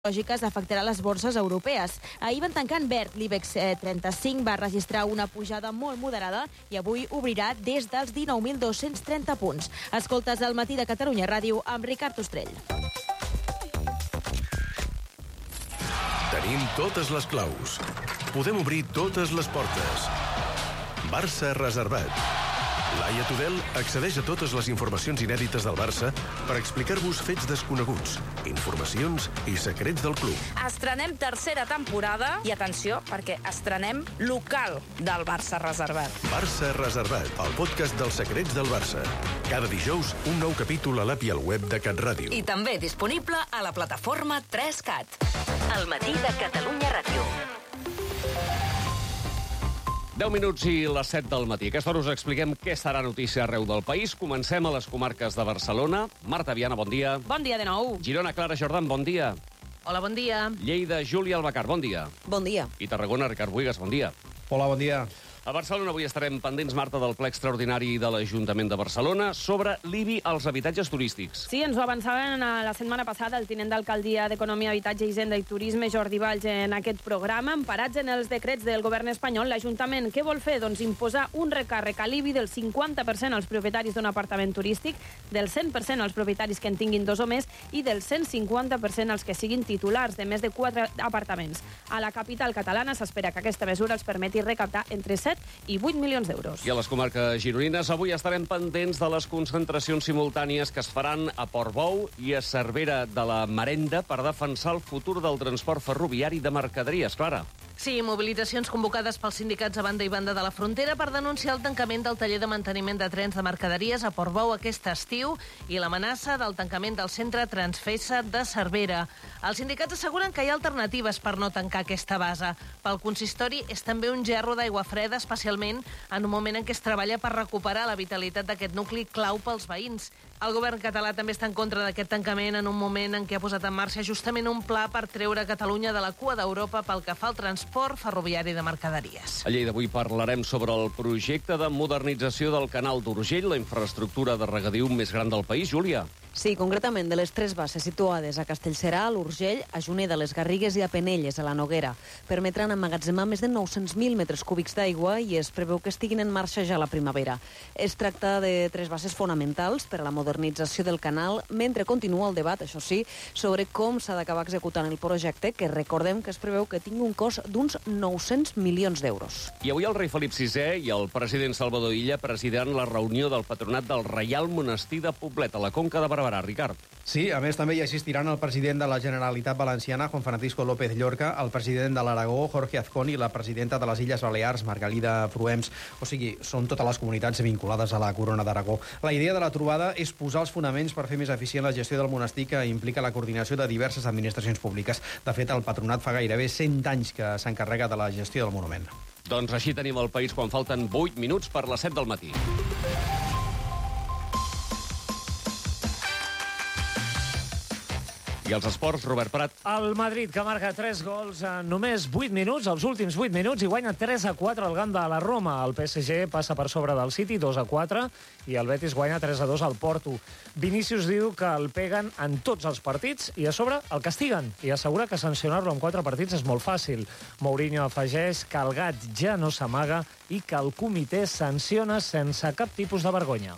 lògiques afectarà les borses europees. Ahir van tancar en verd. L'IBEX 35 va registrar una pujada molt moderada i avui obrirà des dels 19.230 punts. Escoltes El matí de Catalunya Ràdio amb Ricard Ostrell. Tenim totes les claus. Podem obrir totes les portes. Barça reservat. Laia Tudel accedeix a totes les informacions inèdites del Barça per explicar-vos fets desconeguts, informacions i secrets del club. Estrenem tercera temporada i, atenció, perquè estrenem local del Barça reservat. Barça reservat, el podcast dels secrets del Barça. Cada dijous, un nou capítol a l'app i al web de CatRàdio. I també disponible a la plataforma 3Cat. El matí de Catalunya Ràdio. 10 minuts i les 7 del matí. Aquesta hora us expliquem què serà notícia arreu del país. Comencem a les comarques de Barcelona. Marta Viana, bon dia. Bon dia de nou. Girona, Clara Jordan, bon dia. Hola, bon dia. Lleida, Júlia Albacar, bon dia. Bon dia. I Tarragona, Ricard Buigas, bon dia. Hola, bon dia. A Barcelona avui estarem pendents, Marta, del ple extraordinari de l'Ajuntament de Barcelona sobre l'IBI als habitatges turístics. Sí, ens ho avançaven la setmana passada el tinent d'alcaldia d'Economia, Habitatge, Hisenda i Turisme, Jordi Valls, en aquest programa. Emparats en els decrets del govern espanyol, l'Ajuntament què vol fer? Doncs imposar un recàrrec a l'IBI del 50% als propietaris d'un apartament turístic, del 100% als propietaris que en tinguin dos o més i del 150% als que siguin titulars de més de 4 apartaments. A la capital catalana s'espera que aquesta mesura els permeti recaptar entre 7 i 8 milions d'euros. I a les comarques gironines avui estarem pendents de les concentracions simultànies que es faran a Portbou i a Cervera de la Marenda per defensar el futur del transport ferroviari de mercaderies. Clara. Sí, mobilitzacions convocades pels sindicats a banda i banda de la frontera per denunciar el tancament del taller de manteniment de trens de mercaderies a Portbou aquest estiu i l'amenaça del tancament del centre Transfesa de Cervera. Els sindicats asseguren que hi ha alternatives per no tancar aquesta base. Pel consistori és també un gerro d'aigua freda, especialment en un moment en què es treballa per recuperar la vitalitat d'aquest nucli clau pels veïns. El govern català també està en contra d'aquest tancament en un moment en què ha posat en marxa justament un pla per treure Catalunya de la cua d'Europa pel que fa al transport ferroviari de mercaderies. A Lleida avui parlarem sobre el projecte de modernització del canal d'Urgell, la infraestructura de regadiu més gran del país. Júlia. Sí, concretament de les 3 bases situades a Castellserà, a l'Urgell, a Juneda, a les Garrigues i a Penelles, a la Noguera. Permetran emmagatzemar més de 900.000 metres cúbics d'aigua i es preveu que estiguin en marxa ja a la primavera. Es tracta de 3 bases fonamentals per a la modernització del canal, mentre continua el debat, això sí, sobre com s'ha d'acabar executant el projecte, que recordem que es preveu que tingui un cost d'uns 900 milions d'euros. I avui el rei Felip VI i el president Salvador Illa presidiran la reunió del patronat del Reial Monestir de Poblet, a la Conca de Barberà. Ricard. Sí, a més també hi assistiran el president de la Generalitat Valenciana, Juan Francisco López Llorca, el president de l'Aragó, Jorge Azcón, i la presidenta de les Illes Balears, Margalida Fruems. O sigui, són totes les comunitats vinculades a la Corona d'Aragó. La idea de la trobada és posar els fonaments per fer més eficient la gestió del monestir, que implica la coordinació de diverses administracions públiques. De fet, el patronat fa gairebé 100 anys que s'encarrega de la gestió del monument. Doncs així tenim el país quan falten 8 minuts per les 7 del matí. I els esports, Robert Prat. El Madrid, que marca 3 gols en només 8 minuts, els últims 8 minuts, i guanya 3-4 al camp de la Roma. El PSG passa per sobre del City, 2-4, i el Betis guanya 3-2 al Porto. Vinícius diu que el peguen en tots els partits i a sobre el castiguen, i assegura que sancionar-lo en 4 partits és molt fàcil. Mourinho afegeix que el gat ja no s'amaga i que el comitè sanciona sense cap tipus de vergonya.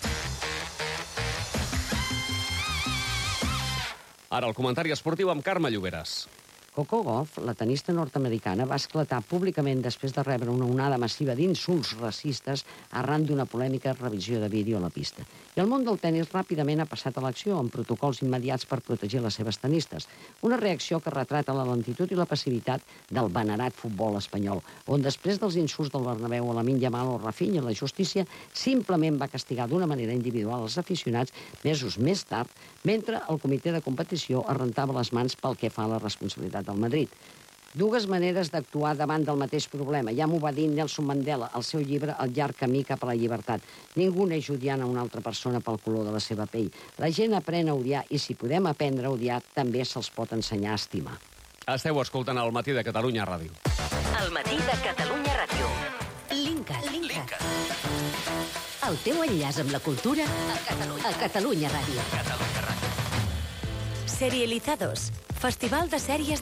Ara el comentari esportiu amb Carme Lloberes. Coco Gauff, la tenista nord-americana, va esclatar públicament després de rebre una onada massiva d'insults racistes arran d'una polèmica revisió de vídeo a la pista. I el món del tennis ràpidament ha passat a l'acció amb protocols immediats per protegir les seves tenistes. Una reacció que retrata la lentitud i la passivitat del venerat futbol espanyol, on després dels insults del Bernabéu a Lamine Yamal o Rafinha, la justícia simplement va castigar d'una manera individual els aficionats mesos més tard, mentre el comitè de competició es rentava les mans pel que fa a la responsabilitat del Madrid. Dues maneres d'actuar davant del mateix problema. Ja m'ho va dir Nelson Mandela al seu llibre El llarg camí cap a la llibertat. Ningú neix odiant a una altra persona pel color de la seva pell. La gent aprèn a odiar i si podem aprendre a odiar també se'ls pot ensenyar a estimar. Esteu escoltant El matí de Catalunya Ràdio. El matí de Catalunya Ràdio. Linkat. El teu enllaç amb la cultura a Catalunya Ràdio. Serializados. Festival de Sèries